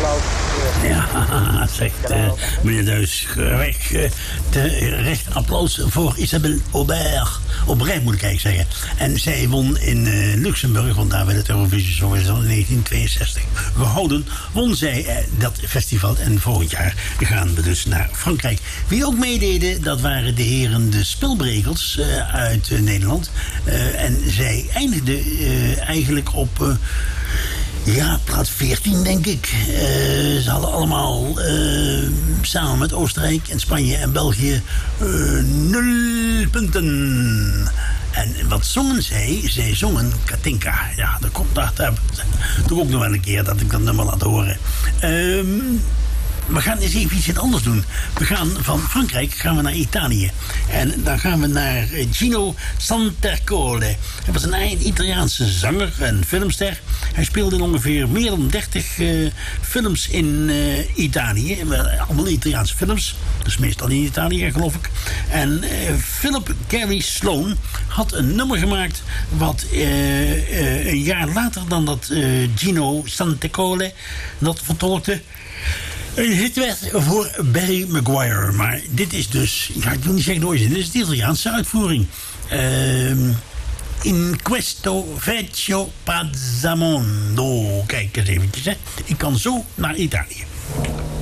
Ja, zegt meneer Duis. Terecht applaus voor Isabelle Aubert moet ik eigenlijk zeggen. En zij won in Luxemburg, want daar werd het Eurovisie Songfestival in 1962 gehouden. Won zij dat festival en volgend jaar gaan we dus naar Frankrijk. Wie ook meededen, dat waren de heren de Spilbregels uit Nederland. En zij eindigden eigenlijk op... plaats 14, denk ik. Ze hadden allemaal samen met Oostenrijk en Spanje en België 0 punten. En wat zongen zij? Zij zongen Katinka. Ja, dat komt daar. Doe ook nog wel een keer dat ik dat nummer laat horen. We gaan eens even iets anders doen. We gaan van Frankrijk naar Italië. En dan gaan we naar Gino Santercole. Hij was een Italiaanse zanger en filmster. Hij speelde in ongeveer meer dan 30 films in Italië. Allemaal Italiaanse films. Dus meestal in Italië, geloof ik. En Philip Gary Sloan had een nummer gemaakt... wat een jaar later dan dat Gino Santercole dat vertolkte... een hit werd voor Barry Maguire. Maar dit is dus... ik wil niet zeggen nooit. Dit is de Italiaanse uitvoering. In questo vecchio Pazzamondo. Kijk eens eventjes, hè. Ik kan zo naar Italië.